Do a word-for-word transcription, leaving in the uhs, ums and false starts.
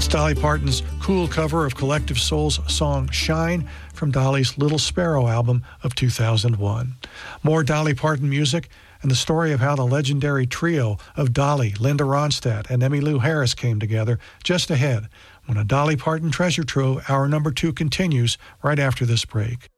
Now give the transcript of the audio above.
Dolly Parton's cool cover of Collective Soul's song Shine from Dolly's Little Sparrow album of two thousand one. More Dolly Parton music and the story of how the legendary trio of Dolly, Linda Ronstadt, and Emmylou Harris came together just ahead when a Dolly Parton treasure trove, hour number two, continues right after this break.